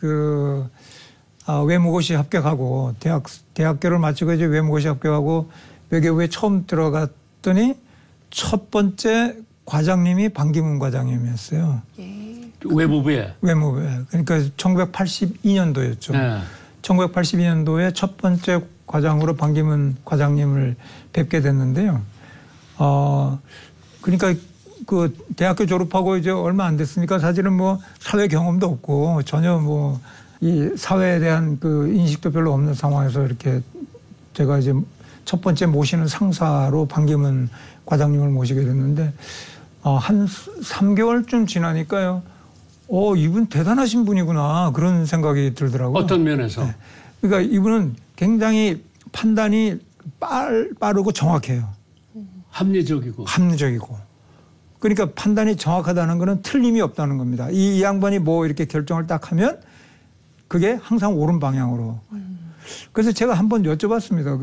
외무고시 합격하고 대학교를 마치고 이제 외무고시 합격하고 외교부에 처음 들어갔더니 첫 번째 과장님이 반기문 과장님이었어요. 외무부에. 그러니까 1982년도였죠. 네. 1982년도에 첫 번째 과장으로 반기문 과장님을 뵙게 됐는데요. 그러니까 그 대학교 졸업하고 이제 얼마 안 됐으니까 사실은 뭐 사회 경험도 없고 전혀 뭐 이 사회에 대한 그 인식도 별로 없는 상황에서 이렇게 제가 이제 첫 번째 모시는 상사로 반기문 과장님을 모시게 됐는데 한 3개월쯤 지나니까요. 이분 대단하신 분이구나 그런 생각이 들더라고요. 어떤 면에서? 네. 그러니까 이분은 굉장히 판단이 빠르고 정확해요. 합리적이고. 그러니까 판단이 정확하다는 것은 틀림이 없다는 겁니다. 이 양반이 뭐 이렇게 결정을 딱 하면 그게 항상 옳은 방향으로. 그래서 제가 한번 여쭤봤습니다.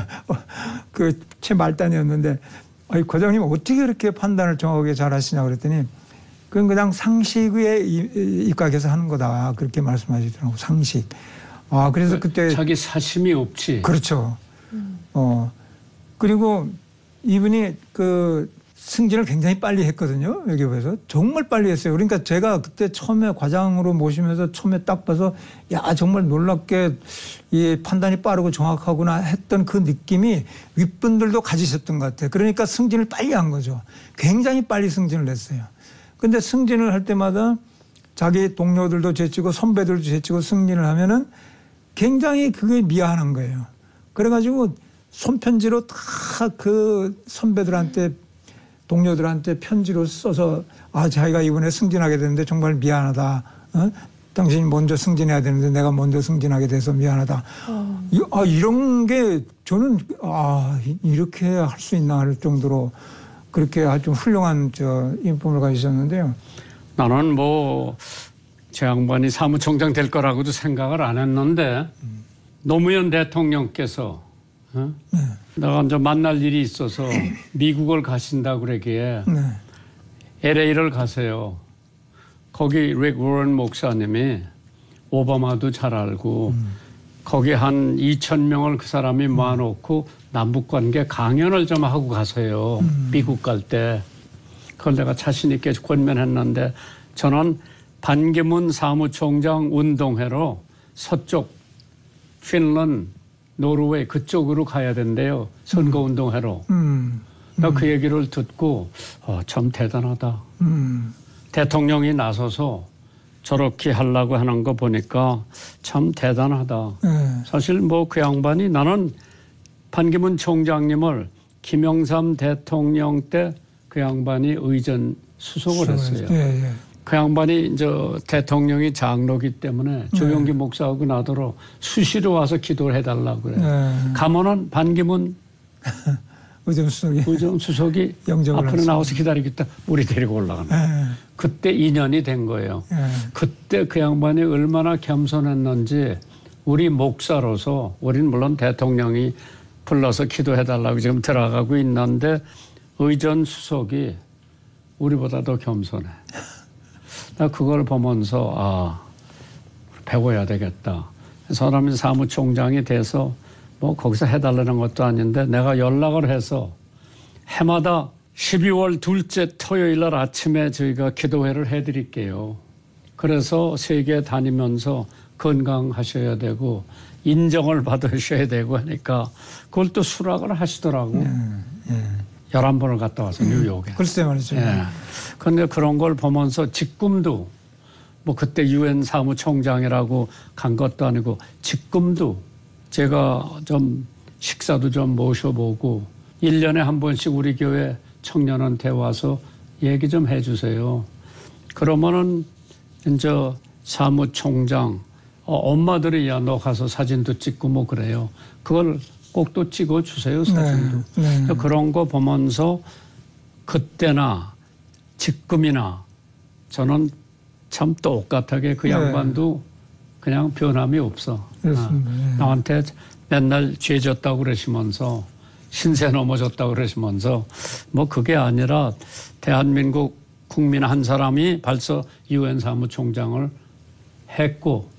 제 말단이었는데, 과장님 어떻게 그렇게 판단을 정확하게 잘 하시냐 그랬더니, 그건 그냥 상식에 입각해서 하는 거다. 그렇게 말씀하시더라고요. 상식. 그래서 그때. 자기 사심이 없지. 그렇죠. 그리고 이분이 승진을 굉장히 빨리 했거든요. 외교부에서. 정말 빨리 했어요. 그러니까 제가 그때 처음에 과장으로 모시면서 처음에 딱 봐서 정말 놀랍게 이 판단이 빠르고 정확하구나 했던 그 느낌이 윗분들도 가지셨던 것 같아요. 그러니까 승진을 빨리 한 거죠. 굉장히 빨리 승진을 했어요. 근데 승진을 할 때마다 자기 동료들도 제치고 선배들도 제치고 승진을 하면은 굉장히 그게 미안한 거예요. 그래가지고 손편지로 다 그 선배들한테 동료들한테 편지로 써서 자기가 이번에 승진하게 됐는데 정말 미안하다. 당신이 먼저 승진해야 되는데 내가 먼저 승진하게 돼서 미안하다. 이런 게 저는 이렇게 할 수 있나 할 정도로 그렇게 아주 훌륭한 인품을 가지셨는데요. 나는 제 양반이 사무총장 될 거라고도 생각을 안 했는데 노무현 대통령께서 내가 이제 만날 일이 있어서 미국을 가신다고 그러기에 LA를 가세요. 거기 릭 워런 목사님이 오바마도 잘 알고 거기 한 2,000명을 그 사람이 모아놓고 남북관계 강연을 좀 하고 가세요. 미국 갈 때. 그걸 내가 자신 있게 권면했는데 저는 반기문 사무총장 운동회로 서쪽 핀란드 노르웨이 그쪽으로 가야 된대요. 선거운동회로. 나 그 얘기를 듣고 참 대단하다. 대통령이 나서서 저렇게 하려고 하는 거 보니까 참 대단하다. 사실 그 양반이 나는 반기문 총장님을 김영삼 대통령 때 그 양반이 의전 수석을 했어요. 그 양반이 이제 대통령이 장로기 때문에 조용기 목사하고 나더러 수시로 와서 기도를 해달라고 그래요. 가면은 반기문 의전 수석이 앞으로 나와서 기다리겠다. 우리 데리고 올라가는. 그때 인연이 된 거예요. 그때 그 양반이 얼마나 겸손했는지 우리 목사로서 우리는 물론 대통령이 불러서 기도해달라고 지금 들어가고 있는데 의전 수석이 우리보다 더 겸손해. 나 그걸 보면서 배워야 되겠다. 사람이 사무총장이 돼서 거기서 해달라는 것도 아닌데 내가 연락을 해서 해마다 12월 둘째 토요일 날 아침에 저희가 기도회를 해드릴게요. 그래서 세계 다니면서 건강하셔야 되고 인정을 받으셔야 되고 하니까 그걸 또 수락을 하시더라고. 11번을 갔다 와서 뉴욕에. 글쎄 말이죠. 그런데 그런 걸 보면서 직금도 그때 UN 사무총장이라고 간 것도 아니고 직금도 제가 좀 식사도 좀 모셔보고 1년에 한 번씩 우리 교회 청년한테 와서 얘기 좀 해주세요. 그러면은 이제 사무총장 엄마들이 너 가서 사진도 찍고 그래요. 그걸 꼭 또 찍어주세요, 사진도. 그런 거 보면서 그때나 지금이나 저는 참 똑같하게 그 양반도 그냥 변함이 없어. 나한테 맨날 죄 졌다고 그러시면서 신세 넘어졌다고 그러시면서 그게 아니라 대한민국 국민 한 사람이 벌써 UN 사무총장을 했고